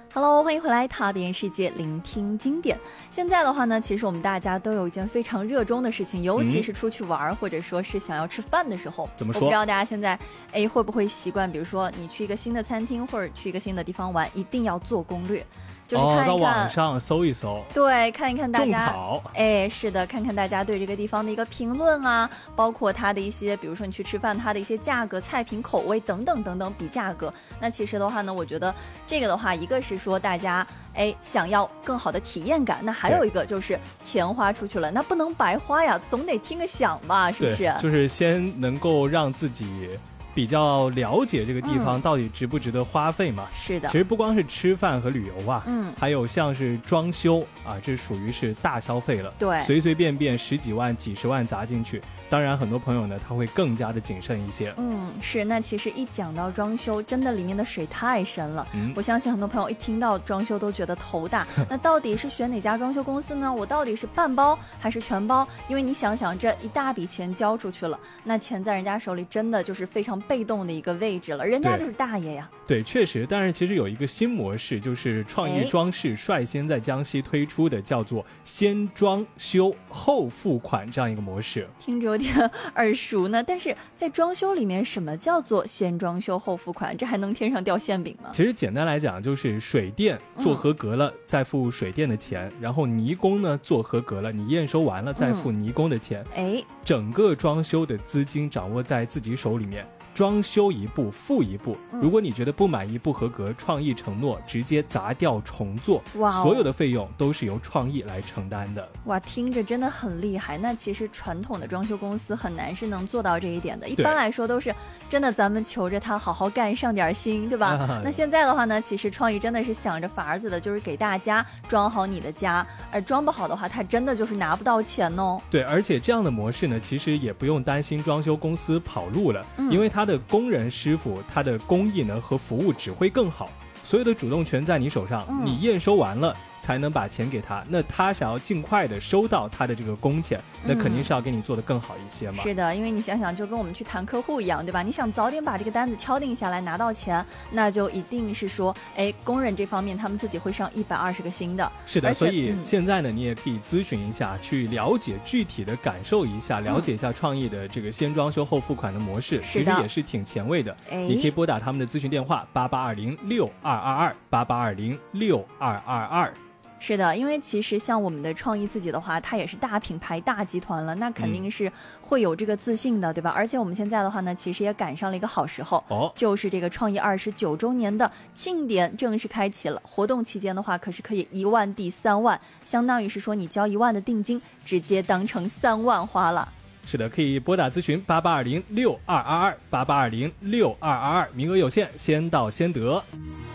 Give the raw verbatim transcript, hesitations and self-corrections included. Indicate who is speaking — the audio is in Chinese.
Speaker 1: Hello， 欢迎回来，踏遍世界，聆听经典。现在的话呢，其实我们大家都有一件非常热衷的事情，尤其是出去玩、嗯、或者说是想要吃饭的时候。
Speaker 2: 怎么说？
Speaker 1: 我不知道大家现在哎会不会习惯，比如说你去一个新的餐厅或者去一个新的地方玩，一定要做攻略。就是看一看、
Speaker 2: 哦、到网上搜一搜，
Speaker 1: 对，看一看大家，
Speaker 2: 种草，
Speaker 1: 哎，是的，看看大家对这个地方的一个评论啊，包括它的一些，比如说你去吃饭，它的一些价格、菜品、口味等等等等，比价格。那其实的话呢，我觉得这个的话，一个是说大家哎想要更好的体验感，那还有一个就是钱花出去了，那不能白花呀，总得听个响吧，是不是？
Speaker 2: 就是先能够让自己比较了解这个地方到底值不值得花费嘛、
Speaker 1: 嗯、是的。
Speaker 2: 其实不光是吃饭和旅游啊，
Speaker 1: 嗯，
Speaker 2: 还有像是装修啊，这属于是大消费了。
Speaker 1: 对，
Speaker 2: 随随便便十几万几十万砸进去，当然很多朋友呢他会更加的谨慎一些。
Speaker 1: 嗯，是。那其实一讲到装修，真的里面的水太深了、嗯、我相信很多朋友一听到装修都觉得头大那到底是选哪家装修公司呢？我到底是半包还是全包？因为你想想，这一大笔钱交出去了，那钱在人家手里真的就是非常被动的一个位置了，人家就是大爷呀。
Speaker 2: 对，确实。但是其实有一个新模式，就是创意装饰率先在江西推出的，叫做先装修后付款这样一个模式。
Speaker 1: 听着有点耳熟呢，但是在装修里面什么叫做先装修后付款？这还能天上掉馅饼吗？
Speaker 2: 其实简单来讲，就是水电做合格了、嗯、再付水电的钱，然后泥工呢做合格了，你验收完了再付泥工的钱。
Speaker 1: 哎、嗯，
Speaker 2: 整个装修的资金掌握在自己手里面，装修一步付一步、嗯、如果你觉得不满意不合格，创意承诺直接砸掉重做。
Speaker 1: 哇、哦，
Speaker 2: 所有的费用都是由创意来承担的。
Speaker 1: 哇，听着真的很厉害。那其实传统的装修公司很难是能做到这一点的，一般来说都是真的咱们求着他好好干上点心，对吧、啊、那现在的话呢，其实创意真的是想着法子的，就是给大家装好你的家，而装不好的话他真的就是拿不到钱哦。
Speaker 2: 对，而且这样的模式呢，其实也不用担心装修公司跑路了、嗯、因为他的工人师傅他的工艺呢和服务只会更好，所有的主动权在你手上、嗯、你验收完了才能把钱给他，那他想要尽快的收到他的这个工钱，那肯定是要给你做的更好一些嘛、
Speaker 1: 嗯、是的，因为你想想就跟我们去谈客户一样，对吧？你想早点把这个单子敲定下来拿到钱，那就一定是说哎，工人这方面他们自己会上一百二十个新的。
Speaker 2: 是的，所以现在呢、嗯、你也可以咨询一下，去了解具体的感受一下，了解一下创意的这个先装修后付款的模式、嗯、其实也是挺前卫的。你可以拨打他们的咨询电话八八二零六二二二八八二零六二二二。
Speaker 1: 是的，因为其实像我们的创意自己的话，它也是大品牌大集团了，那肯定是会有这个自信的、嗯、对吧？而且我们现在的话呢，其实也赶上了一个好时候、哦、就是这个创意二十九周年的庆典正式开启了。活动期间的话可是可以一万抵三万，相当于是说你交一万的定金直接当成三万花了。
Speaker 2: 是的，可以拨打咨询八八二零六二二二八八二零六二二二，名额有限，先到先得。